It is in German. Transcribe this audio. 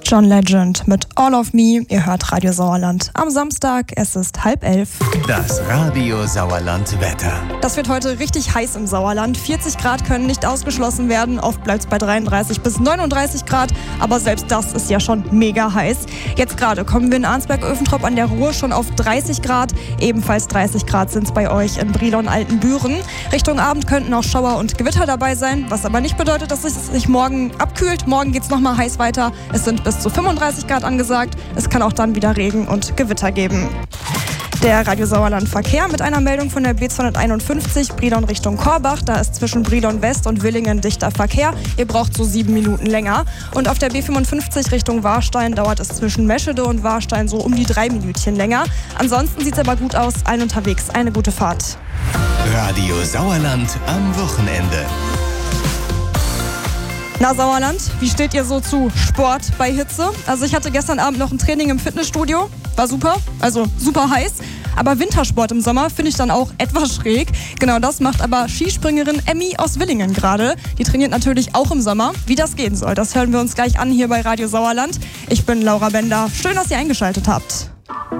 John Legend mit All of Me. Ihr hört Radio Sauerland am Samstag. Es ist 10:30. Das Radio Sauerland Wetter. Das wird heute richtig heiß im Sauerland. 40 Grad können nicht ausgeschlossen werden. Oft bleibt es bei 33 bis 39 Grad. Aber selbst das ist ja schon mega heiß. Jetzt gerade kommen wir in Arnsberg-Öfentrop an der Ruhr schon auf 30 Grad. Ebenfalls 30 Grad sind es bei euch in Brilon-Altenbüren. Richtung Abend könnten auch Schauer und Gewitter dabei sein. Was aber nicht bedeutet, dass es sich morgen abkühlt. Morgen geht es nochmal heiß weiter. Es sind bis zu 35 Grad angesagt. Es kann auch dann wieder Regen und Gewitter geben. Der Radio Sauerland Verkehr mit einer Meldung von der B251 Brilon Richtung Korbach. Da ist zwischen Brilon West und Willingen dichter Verkehr. Ihr braucht so 7 Minuten länger. Und auf der B55 Richtung Warstein dauert es zwischen Meschede und Warstein so um die 3 Minütchen länger. Ansonsten sieht es aber gut aus. Allen unterwegs eine gute Fahrt. Radio Sauerland am Wochenende. Na Sauerland, wie steht ihr so zu Sport bei Hitze? Also ich hatte gestern Abend noch ein Training im Fitnessstudio, war super, also super heiß. Aber Wintersport im Sommer finde ich dann auch etwas schräg. Genau das macht aber Skispringerin Emmy aus Willingen gerade. Die trainiert natürlich auch im Sommer. Wie das gehen soll, das hören wir uns gleich an hier bei Radio Sauerland. Ich bin Laura Bender. Schön, dass ihr eingeschaltet habt.